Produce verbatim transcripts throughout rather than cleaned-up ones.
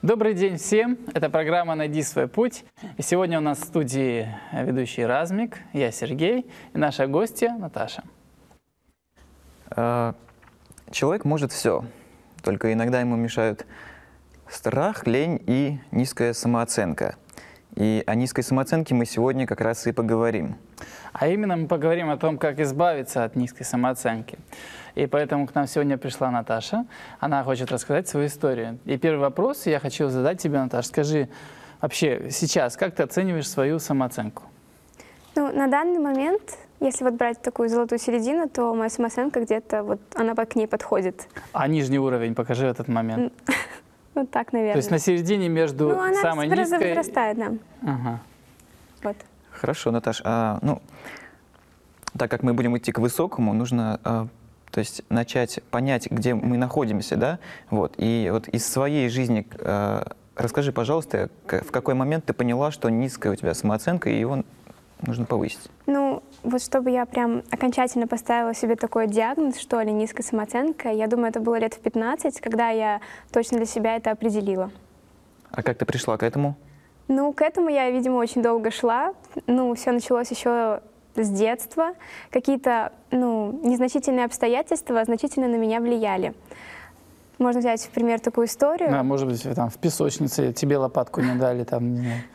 Добрый день всем! Это программа «Найди свой путь». И сегодня у нас в студии ведущий Размик, я Сергей и наша гостья Наташа. Человек может все, только иногда ему мешают страх, лень и низкая самооценка. И о низкой самооценке мы сегодня как раз и поговорим. А именно мы поговорим о том, как избавиться от низкой самооценки. И поэтому к нам сегодня пришла Наташа. Она хочет рассказать свою историю. И первый вопрос я хочу задать тебе, Наташа. Скажи, вообще сейчас, как ты оцениваешь свою самооценку? Ну, на данный момент, если вот брать такую золотую середину, то моя самооценка где-то, вот она к ней подходит. А нижний уровень покажи в этот момент. Вот так, наверное. То есть на середине между ну, она самой низкой... возрастает, да. Ага. Вот. Хорошо, Наташ. А, ну, так как мы будем идти к высокому, нужно а, то есть начать понять, где мы находимся, да? Вот. И вот из своей жизни а, расскажи, пожалуйста, в какой момент ты поняла, что низкая у тебя самооценка, и его нужно повысить? Ну, вот чтобы я прям окончательно поставила себе такой диагноз, что ли, низкая самооценка, я думаю, это было лет в пятнадцать, когда я точно для себя это определила. А как ты пришла к этому? Ну, к этому я, видимо, очень долго шла. Ну, все началось еще с детства. Какие-то, ну, незначительные обстоятельства значительно на меня влияли. Можно взять в пример такую историю. Да, может быть, там в песочнице тебе лопатку не дали, там, не знаю.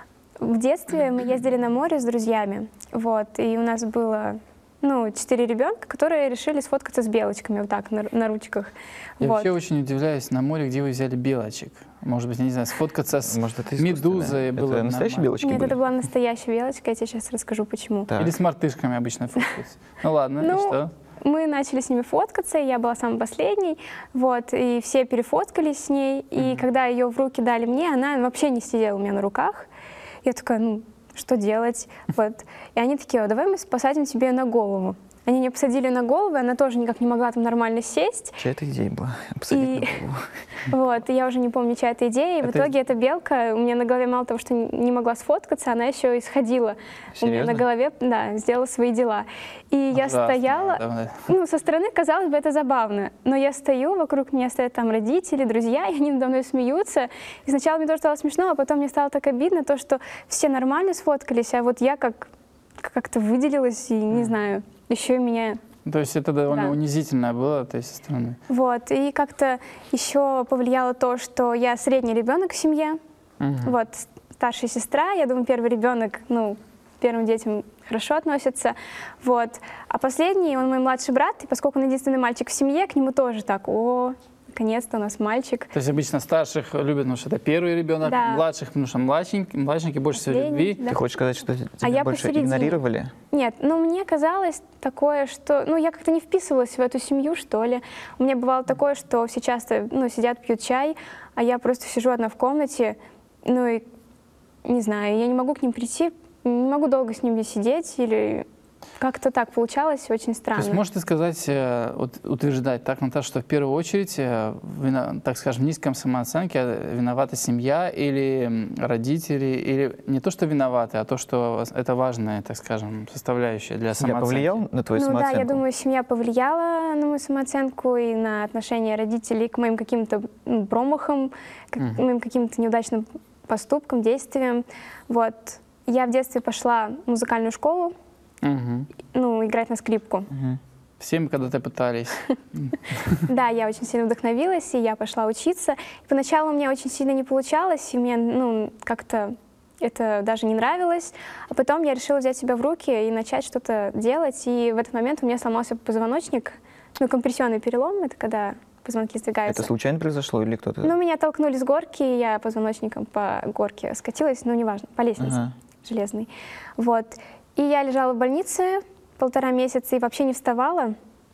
В детстве мы ездили на море с друзьями, вот, и у нас было, ну, четыре ребенка, которые решили сфоткаться с белочками вот так, на, на ручках. Я вот. вообще очень удивляюсь, на море, где вы взяли белочек. Может быть, я не знаю, сфоткаться с Может, это медузой было это настоящие нормально. белочки Нет, были? это была настоящая белочка, я тебе сейчас расскажу, почему. Так. Или с мартышками обычно фоткаются. Ну ладно, и Ну, что? Мы начали с ними фоткаться, я была самой последней, вот, и все перефоткались с ней, и Mm-hmm. когда ее в руки дали мне, она вообще не сидела у меня на руках. Я такая, ну, что делать? Вот. И они такие, давай мы посадим тебе на голову. Они меня посадили на голову, и она тоже никак не могла там нормально сесть. Чья это идея была? Посадить И... на голову. Вот, и я уже не помню, чья это идея. И Это... в итоге эта белка у меня на голове мало того, что не могла сфоткаться, она еще и сходила. Серьезно? У меня на голове, да, сделала свои дела. И я Ужасно, стояла, да, да. ну, со стороны, казалось бы, это забавно. Но я стою, вокруг меня стоят там родители, друзья, и они надо мной смеются. И сначала мне тоже стало смешно, а потом мне стало так обидно, то, что все нормально сфоткались, а вот я как как-то выделилась, и не знаю, еще и меня... То есть это довольно Да. унизительно было, то есть со стороны. Вот, и как-то еще повлияло то, что я средний ребенок в семье, Угу. вот, старшая сестра, я думаю, первый ребенок, ну, к первым детям хорошо относится, вот, а последний, он мой младший брат, и поскольку он единственный мальчик в семье, к нему тоже так, о, наконец-то у нас мальчик. То есть обычно старших любят, потому что это первый ребенок, Да. младших, потому что младшенький, младшенький больше всего Последний, любви. да. Ты хочешь сказать, что тебя А я больше посередине. игнорировали? Нет, ну мне казалось такое, что, ну я как-то не вписывалась в эту семью, что ли. У меня бывало такое, что все часто, ну, сидят, пьют чай, а я просто сижу одна в комнате, ну и, не знаю, я не могу к ним прийти, не могу долго с ними сидеть, или как-то так получалось, очень странно. То есть можете сказать, э, вот, утверждать так, Наташа, что в первую очередь, э, вина, так скажем, в низком самооценке виновата семья или родители, или не то, что виноваты, а то, что это важная, так скажем, составляющая для Семья самооценки? повлиял на твою Ну самооценку? да, я думаю, семья повлияла на мою самооценку и на отношение родителей к моим каким-то ну, промахам, к Мгм. моим каким-то неудачным поступкам, действиям. Вот. Я в детстве пошла в музыкальную школу, Мгм. ну, играть на скрипку. Мгм. Все мы когда-то пытались. Да, я очень сильно вдохновилась, и я пошла учиться. И поначалу у меня очень сильно не получалось, и мне, ну, как-то это даже не нравилось. А потом я решила взять себя в руки и начать что-то делать. И в этот момент у меня сломался позвоночник, ну, компрессионный перелом, это когда позвонки сдвигаются. Это случайно произошло или кто-то? Ну, меня толкнули с горки, и я позвоночником по горке скатилась, ну, неважно, по лестнице Ага. железной. Вот. И я лежала в больнице полтора месяца и вообще не вставала.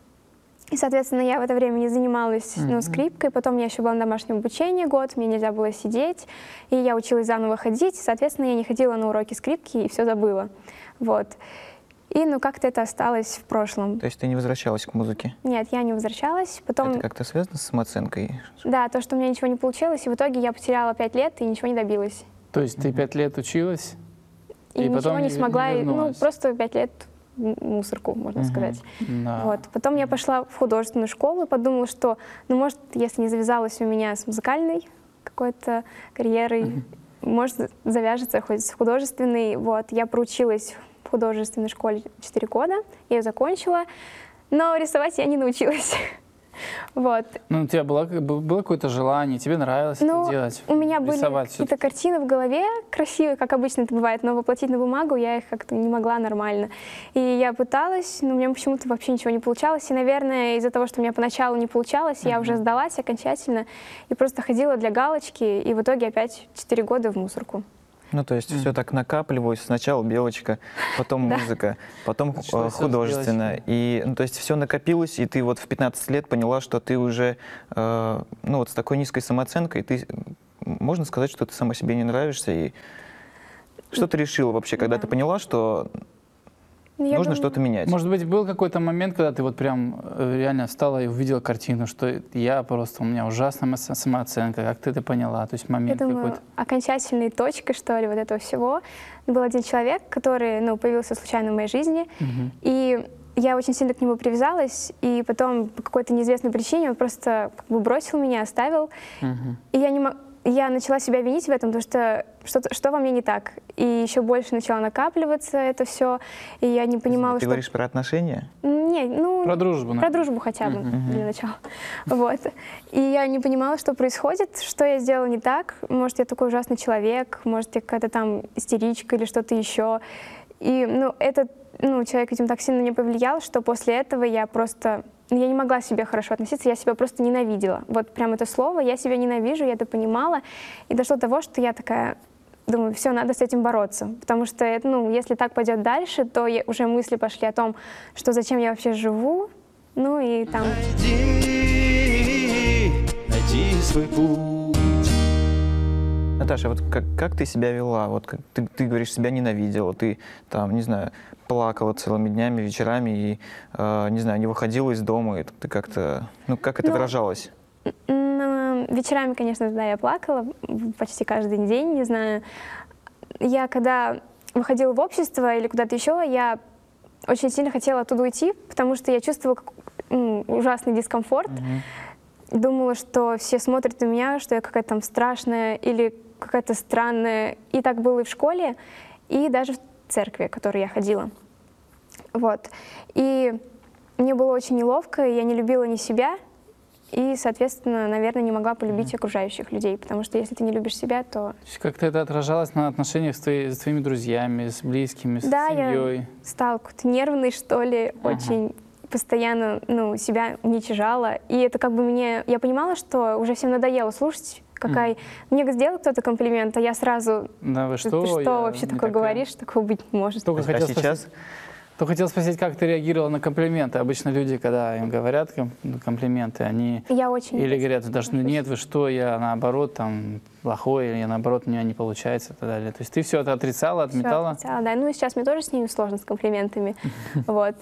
И, соответственно, я в это время не занималась ну, скрипкой. Потом я еще была на домашнем обучении год, мне нельзя было сидеть. И я училась заново ходить. Соответственно, я не ходила на уроки скрипки и все забыла. Вот. И, ну, как-то это осталось в прошлом. То есть ты не возвращалась к музыке? Нет, я не возвращалась. Потом, Это как-то связано с самооценкой? да, то, что у меня ничего не получилось, и в итоге я потеряла пять лет и ничего не добилась. То есть ты пять лет училась? И, И ничего потом не не смогла, и, ну, вернулась. просто пять лет м- мусорку, можно Мгм. сказать. Да. Вот. Потом я пошла в художественную школу и подумала, что, ну, может, если не завязалось у меня с музыкальной какой-то карьерой, mm-hmm. может, завяжется хоть с художественной. Вот, я проучилась в художественной школе четыре года, я ее закончила, но рисовать я не научилась. Вот. Ну, у тебя было, было какое-то желание, тебе нравилось ну, это делать? У меня были рисовать какие-то картины в голове красивые, как обычно это бывает, но воплотить на бумагу я их как-то не могла нормально. И я пыталась, но у меня почему-то вообще ничего не получалось. И, наверное, из-за того, что у меня поначалу не получалось, uh-huh. я уже сдалась окончательно и просто ходила для галочки, и в итоге опять четыре года в мусорку. Ну, то есть mm. все так накапливалось. Сначала белочка, потом музыка, потом художественная. И, ну, то есть все накопилось, и ты вот в пятнадцать лет поняла, что ты уже, э, ну, вот с такой низкой самооценкой, ты, можно сказать, что ты сама себе не нравишься. И что ты решила вообще, когда да. ты поняла, что Я нужно думаю... что-то менять? Может быть, был какой-то момент, когда ты вот прям реально встала и увидела картину, что я просто, у меня ужасная самооценка, как ты это поняла? То есть момент Я думаю, какой-то. Окончательной точкой, что ли, вот этого всего был один человек, который, ну, появился случайно в моей жизни, угу. и я очень сильно к нему привязалась, и потом по какой-то неизвестной причине он просто как бы бросил меня, оставил, угу. и я не могу... Я начала себя винить в этом, потому что что-то, что во мне не так. И еще больше начало накапливаться это все, и я не понимала, Ты что... говоришь про отношения? Не, ну... Про дружбу. Про дружбу хотя бы, uh-huh. для начала. Вот. И я не понимала, что происходит, что я сделала не так. Может, я такой ужасный человек, может, я какая-то там истеричка или что-то еще. И, ну, этот ну, человек, видимо, так сильно на меня повлиял, что после этого я просто... Я не могла к себе хорошо относиться, я себя просто ненавидела. Вот прям это слово, я себя ненавижу, я это понимала. И дошло до того, что я такая, думаю, все, надо с этим бороться. Потому что, это, ну, если так пойдет дальше, то я, уже мысли пошли о том, что зачем я вообще живу, ну и там... Найди, найди свой путь. Наташа, вот как, как ты себя вела? Вот как, ты, ты говоришь, себя ненавидела, ты там, не знаю, плакала целыми днями, вечерами и, э, не знаю, не выходила из дома, и ты как-то, ну, как это ну, выражалось? Вечерами, конечно, да, я плакала почти каждый день, не знаю. Я когда выходила в общество или куда-то еще, я очень сильно хотела оттуда уйти, потому что я чувствовала ну, ужасный дискомфорт. Mm-hmm. Думала, что все смотрят на меня, что я какая-то там страшная или какая-то странная. И так было и в школе, и даже в церкви, в которой я ходила. Вот. И мне было очень неловко, я не любила ни себя, и, соответственно, наверное, не могла полюбить mm-hmm. окружающих людей, потому что если ты не любишь себя, то... Как-то это отражалось на отношениях с, твои, с твоими друзьями, с близкими, с да, семьей? Да, я стала какой-то нервной, что ли, ага. очень постоянно ну, себя уничижала. И это как бы мне... Я понимала, что уже всем надоело слушать, какая... Mm. Мне сделал кто-то комплимент, а я сразу... Да вы что? Ты что я вообще такое такая... говоришь? Такого быть не может. Только а хотел сейчас... Спросить, то хотел спросить, как ты реагировала на комплименты. Обычно люди, когда им говорят комплименты, они я очень или говорят, даже нет, вы что, я наоборот там плохой, или я наоборот у меня не получается и так далее. То есть ты все это отрицала, отметала? Все отрицала, да. Ну и сейчас мне тоже с ними сложно с комплиментами. Вот.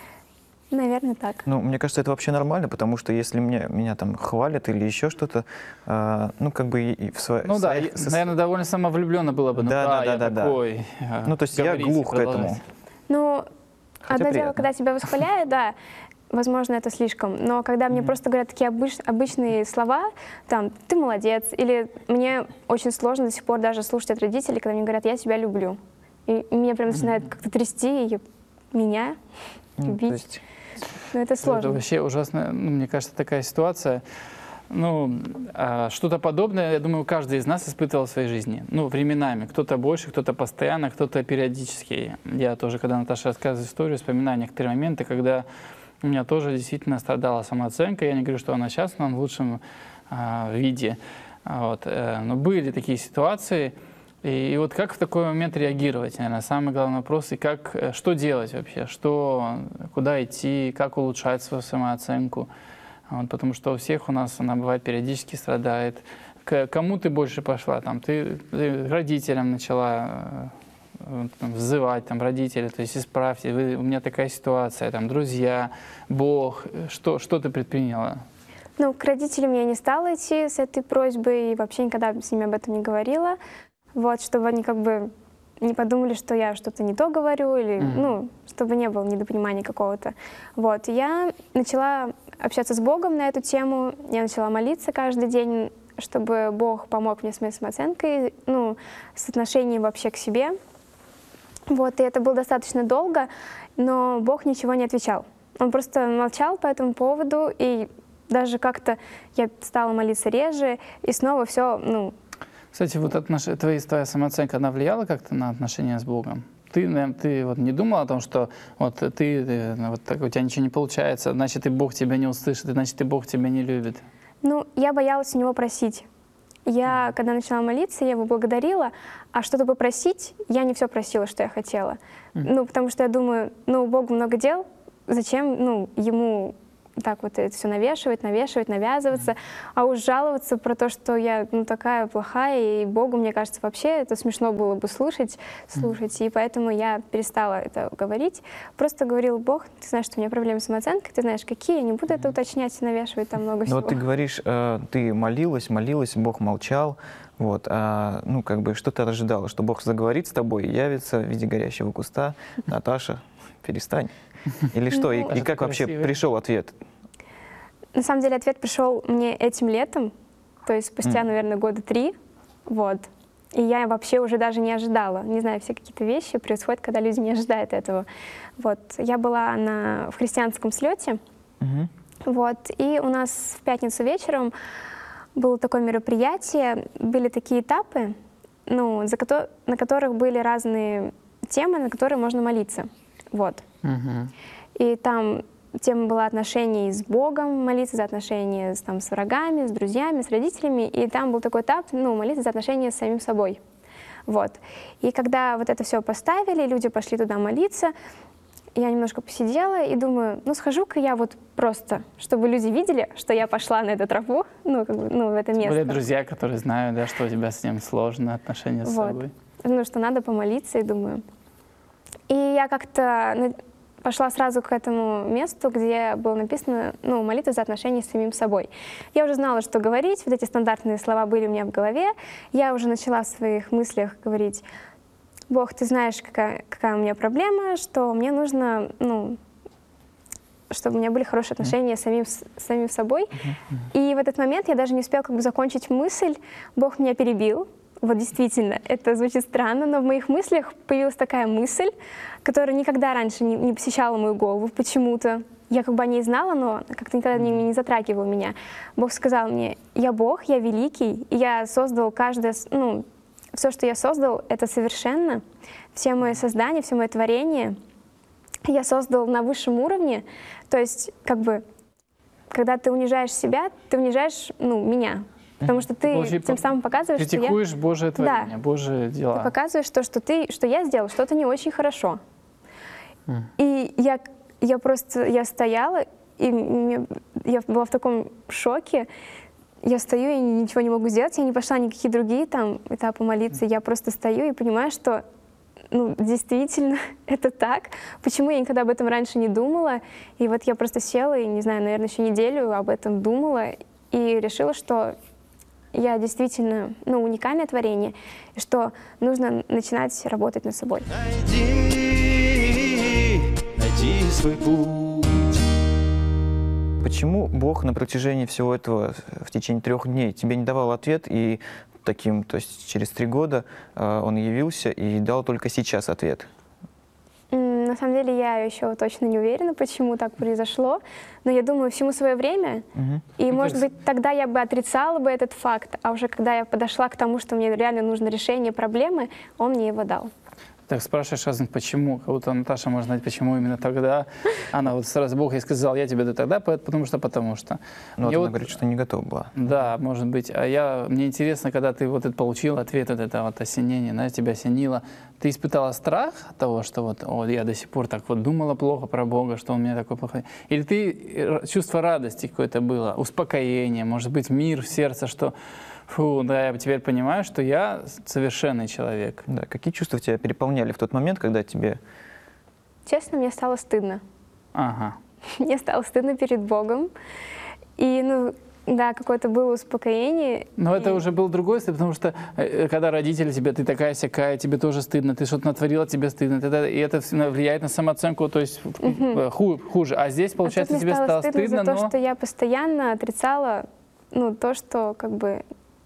Наверное, так. Ну, мне кажется, это вообще нормально, потому что если мне, меня там хвалят или еще что-то, э, ну, как бы и в своей... Ну да, своих, со... наверное, довольно самовлюбленно было бы. Ну да, да, да, я да, такой. Да. Ну, то есть я глух к этому. Ну, хотя одно приятно. дело, когда тебя восхваляют, да, возможно, это слишком. Но когда мне mm-hmm. просто говорят такие обыч... обычные слова, там, ты молодец, или мне очень сложно до сих пор даже слушать от родителей, когда мне говорят, я тебя люблю. И меня прям начинает mm-hmm. как-то трясти, и меня mm-hmm. любить. Есть... Но это сложно. Это вообще ужасно, ну, мне кажется, такая ситуация. Ну, а что-то подобное, я думаю, каждый из нас испытывал в своей жизни. Ну, временами. Кто-то больше, кто-то постоянно, кто-то периодически. Я тоже, когда Наташа рассказывает историю, вспоминаю некоторые моменты, когда у меня тоже действительно страдала самооценка. Я не говорю, что она сейчас, но в лучшем а, виде. Вот. Но были такие ситуации. И, и вот как в такой момент реагировать, наверное, самый главный вопрос, и как, что делать вообще, что, куда идти, как улучшать свою самооценку, вот, потому что у всех у нас она бывает периодически страдает. К кому ты больше пошла, там, ты, ты родителям начала там, взывать, там, родители, то есть исправьте, вы, у меня такая ситуация, там, друзья, Бог, что, что ты предприняла? Ну, к родителям я не стала идти с этой просьбой и вообще никогда с ними об этом не говорила. Вот, чтобы они как бы не подумали, что я что-то не то говорю, или, mm-hmm. ну, чтобы не было недопонимания какого-то. Вот, я начала общаться с Богом на эту тему. Я начала молиться каждый день, чтобы Бог помог мне с моей самооценкой, ну, с отношением вообще к себе. Вот, и это было достаточно долго, но Бог ничего не отвечал. Он просто молчал по этому поводу, и даже как-то я стала молиться реже, и снова все, ну... Кстати, вот отнош... твоя, твоя самооценка, она влияла как-то на отношения с Богом? Ты, наверное, ты вот не думал о том, что вот ты, ты вот так, у тебя ничего не получается, значит, и Бог тебя не услышит, значит, и Бог тебя не любит? Ну, я боялась у него просить. Я, когда начала молиться, я его благодарила, а что-то попросить, я не все просила, что я хотела. Mm. Ну, потому что я думаю, ну, у Бога много дел, зачем, ну, ему так вот это все навешивать, навешивать, навязываться, mm. а уж жаловаться про то, что я, ну, такая плохая, и Богу, мне кажется, вообще это смешно было бы слушать, слушать, mm. и поэтому я перестала это говорить. Просто говорила: Бог, ты знаешь, что у меня проблемы с самооценкой, ты знаешь, какие, я не буду mm. это уточнять и навешивать там много Но всего. вот ты говоришь, э, ты молилась, молилась, Бог молчал, вот, а, ну, как бы, что ты ожидала, что Бог заговорит с тобой и явится в виде горящего куста: Наташа, перестань. Или что? И, и как вообще пришел ответ? На самом деле ответ пришел мне этим летом, то есть спустя, mm. наверное, года три, вот. И я вообще уже даже не ожидала. Не знаю, все какие-то вещи происходят, когда люди не ожидают этого. Вот. Я была на, в христианском слете, mm-hmm. вот, и у нас в пятницу вечером было такое мероприятие, были такие этапы, ну, за ко- на которых были разные темы, на которые можно молиться. Вот. Mm-hmm. И там тема была отношений с Богом, молиться за отношения с, там, с врагами, с друзьями, с родителями. И там был такой этап, ну, молиться за отношения с самим собой. Вот. И когда вот это все поставили, люди пошли туда молиться, я немножко посидела и думаю, ну, схожу-ка я вот просто, чтобы люди видели, что я пошла на эту тропу, ну, как бы, ну, в это место. Были друзья, которые знают, да, что у тебя с ним сложные отношения с вот. собой. Ну, что надо помолиться, и думаю. И я как-то пошла сразу к этому месту, где было написано, ну, молитва за отношения с самим собой. Я уже знала, что говорить, вот эти стандартные слова были у меня в голове. Я уже начала в своих мыслях говорить: Бог, ты знаешь, какая, какая у меня проблема, что мне нужно, ну, чтобы у меня были хорошие отношения с самим, с самим собой. И в этот момент я даже не успела как бы закончить мысль, Бог меня перебил. Вот действительно, это звучит странно, но в моих мыслях появилась такая мысль, которая никогда раньше не, не посещала мою голову почему-то. Я как бы о ней знала, но как-то никогда не, не затрагивала меня. Бог сказал мне: я Бог, я великий, и я создал каждое, ну, все, что я создал, это совершенно. Все мои создания, все мое творение я создал на высшем уровне. То есть, как бы, когда ты унижаешь себя, ты унижаешь, ну, меня. Потому что ты Получи, тем самым показываешь, что я... критикуешь Божие творение, да. Божие дела. Ты показываешь то, что, ты, что я сделал что-то не очень хорошо. Mm. И я, я просто, я стояла, и мне, я была в таком шоке. Я стою и ничего не могу сделать, я не пошла никакие другие там этапы молиться. Я просто стою и понимаю, что, ну, действительно, это так. Почему я никогда об этом раньше не думала? И вот я просто села и, не знаю, наверное, еще неделю об этом думала и решила, что я действительно, ну, уникальное творение, и что нужно начинать работать над собой. Найди, найди свой путь. Почему Бог на протяжении всего этого, в течение трех дней, тебе не давал ответ, и таким, то есть через три года э, Он явился и дал только сейчас ответ? На самом деле я еще точно не уверена, почему так произошло, но я думаю, всему свое время, Угу. и, может быть, тогда я бы отрицала бы этот факт, а уже когда я подошла к тому, что мне реально нужно решение проблемы, он мне его дал. Так спрашиваешь разных, почему? Как будто Наташа может знать, почему именно тогда. Она вот сразу, Бог ей сказал: я тебе до тогда, потому что, потому что. Но Мне она вот, говорит, что не готова была. да, может быть. А я, мне интересно, когда ты вот это получил ответ, вот это вот осенение, знаешь, тебя осенило, ты испытала страх от того, что вот, о, я до сих пор так вот думала плохо про Бога, что Он меня такой плохой? Или ты, чувство радости какое-то было, успокоение, может быть, мир в сердце, что фу, да, я теперь понимаю, что я совершенный человек. Да. Какие чувства тебя переполняли в тот момент, когда тебе... Честно, мне стало стыдно. Ага. Мне стало стыдно перед Богом. И, ну, да, какое-то было успокоение. Но И- это уже был другой стыд, потому что э, когда родители тебе, ты такая-сякая, тебе тоже стыдно, ты что-то натворила, тебе стыдно, тогда- и это всё влияет на самооценку, то есть э, ху- хуже. А здесь, А получается, тут мне тебе стало стыдно стыдно, за то, но... что я постоянно отрицала, ну, то, что как бы...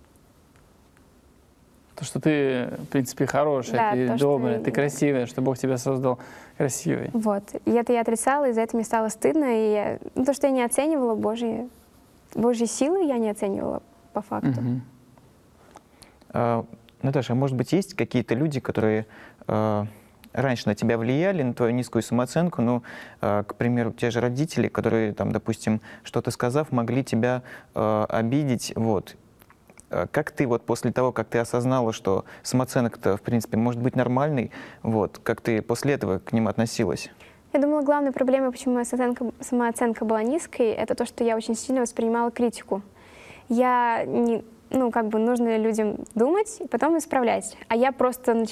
То, что ты, в принципе, хорошая, Да, ты то, что добрая, я- ты красивая, что Бог тебя создал красивой. Вот. И это я отрицала, и за это мне стало стыдно. И я- ну, то, что я не оценивала Божьи, Божьи силы, я не оценивала по факту. Мгм. А, Наташа, а может быть, есть какие-то люди, которые а, раньше на тебя влияли, на твою низкую самооценку, ну, а, к примеру, те же родители, которые, там, допустим, что-то сказав, могли тебя а, обидеть, вот. А Как ты вот после того, как ты осознала, что самооценка-то, в принципе, может быть нормальной, вот, как ты после этого к ним относилась? Я думала, главной проблемой, почему моя самооценка, самооценка была низкой, это то, что я очень сильно воспринимала критику. Я не, ну, как бы нужно людям думать и потом исправлять. А я просто начала